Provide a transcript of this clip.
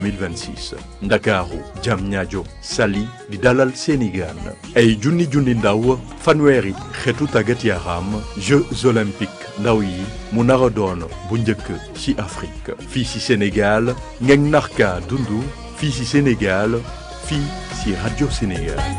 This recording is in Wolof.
2026 Ndakaaru Diamniadio Saly di dalal Sénégal ay junni ndaw fanweeri xeetu tàggat yaram Jeux olympiques ndaw yi mu nar a doon bu njëkk ci Afrique fii ci Sénégal ngeen narka dundu fii ci Sénégal fii ci Radio Sénégal